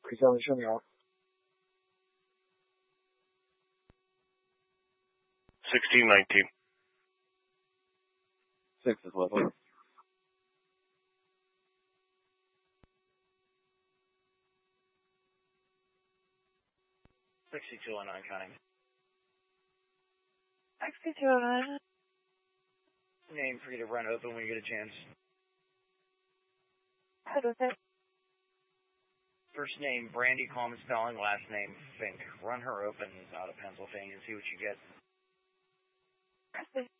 可向声苗。 1619. 6 is level. Counting. 6209. Name for you to run open when you get a chance. How does it? First name, Brandy Common spelling, last name, Fink. Run her open out of Pennsylvania and see what you get.